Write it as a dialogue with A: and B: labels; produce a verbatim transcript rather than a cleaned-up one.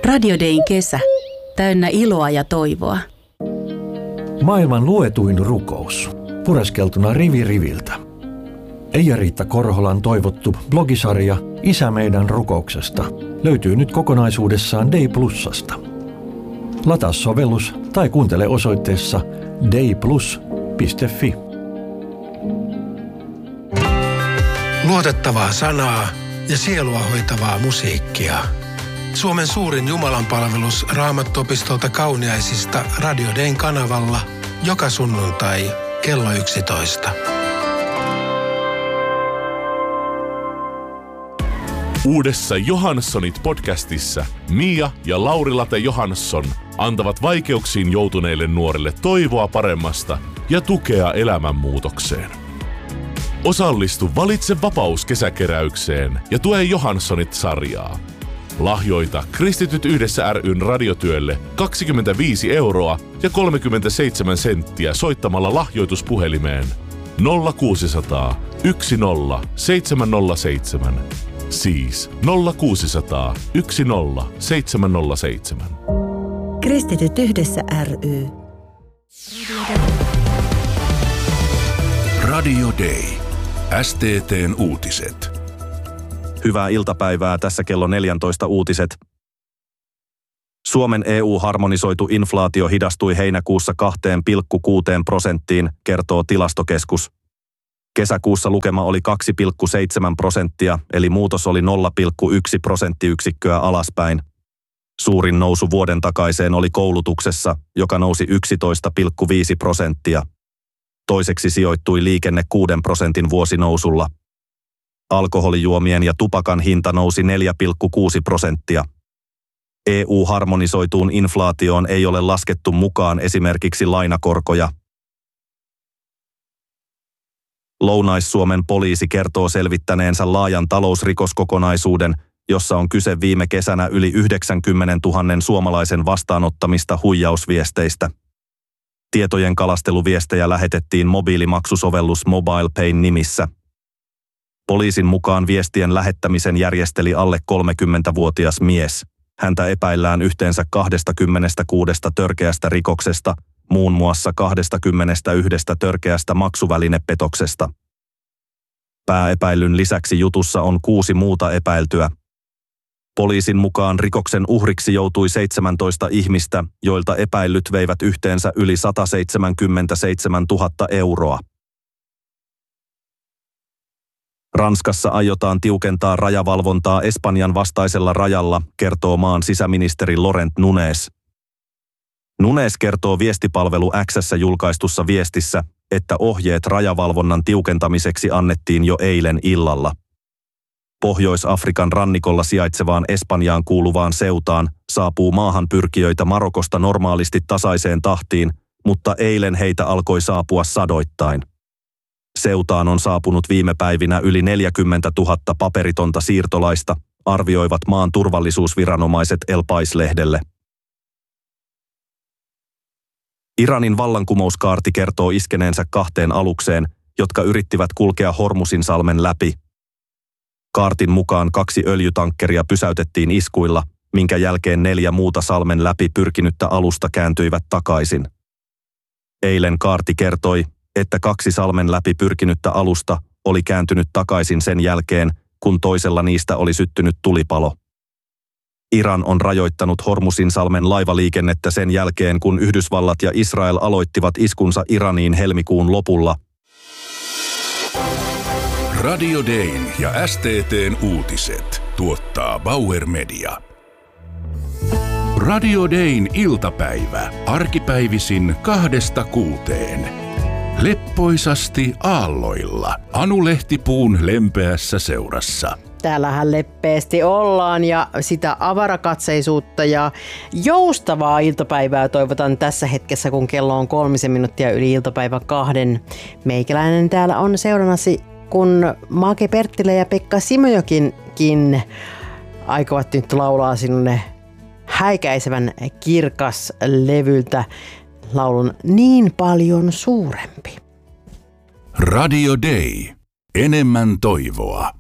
A: Radio Dayn kesä. Täynnä iloa ja toivoa.
B: Maailman luetuin rukous. Pureskeltuna rivi riviltä. Eija-Riitta Korholan toivottu blogisarja Isä meidän rukouksesta löytyy nyt kokonaisuudessaan Day Plusasta. Lataa sovellus tai kuuntele osoitteessa dayplus piste fi.
C: Luotettavaa sanaa ja sielua hoitavaa musiikkia. Suomen suurin jumalanpalvelus Raamattuopistolta Kauniaisista Radio Dayn kanavalla joka sunnuntai kello yksitoista.
D: Uudessa Johanssonit podcastissa Mia ja Lauri-Late Johansson antavat vaikeuksiin joutuneille nuorille toivoa paremmasta ja tukea elämänmuutokseen. Osallistu Valitse vapaus -kesäkeräykseen ja tue Johanssonit-sarjaa. Lahjoita Kristityt yhdessä ry:n radiotyölle kaksikymmentäviisi euroa ja kolmekymmentäseitsemän senttiä soittamalla lahjoituspuhelimeen nolla kuusisataa yksi nolla seitsemän nolla seitsemän. Siis nolla kuusisataa yksi nolla seitsemän nolla seitsemän.
E: Kristityt yhdessä ry.
F: Radio Day. S T T:n uutiset.
G: Hyvää iltapäivää, tässä kello neljätoista uutiset. Suomen E U-harmonisoitu inflaatio hidastui heinäkuussa kaksi pilkku kuusi prosenttiin, kertoo Tilastokeskus. Kesäkuussa lukema oli kaksi pilkku seitsemän prosenttia, eli muutos oli nolla pilkku yksi prosenttiyksikköä alaspäin. Suurin nousu vuoden takaiseen oli koulutuksessa, joka nousi yksitoista pilkku viisi prosenttia. Toiseksi sijoittui liikenne kuuden prosentin vuosinousulla. Alkoholijuomien ja tupakan hinta nousi neljä pilkku kuusi prosenttia. E U-harmonisoituun inflaatioon ei ole laskettu mukaan esimerkiksi lainakorkoja. Lounais-Suomen poliisi kertoo selvittäneensä laajan talousrikoskokonaisuuden, jossa on kyse viime kesänä yli yhdeksänkymmentätuhatta suomalaisen vastaanottamista huijausviesteistä. Tietojen kalasteluviestejä lähetettiin mobiilimaksusovellus MobilePayn nimissä. Poliisin mukaan viestien lähettämisen järjesteli alle kolmekymmentävuotias mies. Häntä epäillään yhteensä kaksikymmentäkuusi törkeästä rikoksesta, muun muassa kaksikymmentäyksi törkeästä maksuvälinepetoksesta. Pääepäillyn lisäksi jutussa on kuusi muuta epäiltyä. Poliisin mukaan rikoksen uhriksi joutui seitsemäntoista ihmistä, joilta epäillyt veivät yhteensä yli sata seitsemänkymmentäseitsemäntuhatta euroa. Ranskassa aiotaan tiukentaa rajavalvontaa Espanjan vastaisella rajalla, kertoo maan sisäministeri Laurent Nunez. Nunez kertoo viestipalvelu X:ssä julkaistussa viestissä, että ohjeet rajavalvonnan tiukentamiseksi annettiin jo eilen illalla. Pohjois-Afrikan rannikolla sijaitsevaan Espanjaan kuuluvaan Ceutaan saapuu maahan pyrkijöitä Marokosta normaalisti tasaiseen tahtiin, mutta eilen heitä alkoi saapua sadoittain. Ceutaan on saapunut viime päivinä yli neljäkymmentätuhatta paperitonta siirtolaista, arvioivat maan turvallisuusviranomaiset El Pais-lehdelle. Iranin vallankumouskaarti kertoo iskeneensä kahteen alukseen, jotka yrittivät kulkea Hormuzinsalmen läpi. Kaartin mukaan kaksi öljytankkeria pysäytettiin iskuilla, minkä jälkeen neljä muuta salmen läpi pyrkinyttä alusta kääntyivät takaisin. Eilen kaarti kertoi, että kaksi salmen läpi pyrkinyttä alusta oli kääntynyt takaisin sen jälkeen, kun toisella niistä oli syttynyt tulipalo. Iran on rajoittanut Hormuzinsalmen laivaliikennettä sen jälkeen, kun Yhdysvallat ja Israel aloittivat iskunsa Iraniin helmikuun lopulla.
F: Radio Dayn ja S T T:n uutiset tuottaa Bauer Media. Radio Dayn iltapäivä, arkipäivisin kahdesta kuuteen. Leppoisasti aalloilla, Anu Lehtipuun lempeässä seurassa.
H: Täällähän leppeästi ollaan ja sitä avarakatseisuutta ja joustavaa iltapäivää toivotan tässä hetkessä, kun kello on kolmisen minuuttia yli iltapäivä kahden. Meikäläinen täällä on seurannasi, kun Maake Perttilä ja Pekka Simojokinkin aikovat nyt laulaa sinulle häikäisevän kirkas levyltä laulun Niin paljon suurempi.
F: Radio Day. Enemmän toivoa.